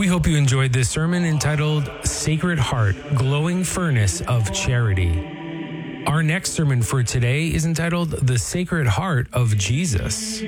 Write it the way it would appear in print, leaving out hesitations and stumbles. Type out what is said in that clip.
We hope you enjoyed this sermon entitled Sacred Heart, Glowing Furnace of Charity. Our next sermon for today is entitled The Sacred Heart of Jesus.